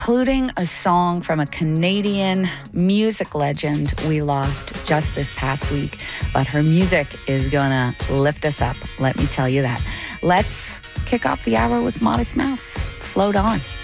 including a song from a Canadian music legend we lost just this past week. But her music is gonna lift us up, let me tell you that. Let's kick off the hour with Modest Mouse. Float on.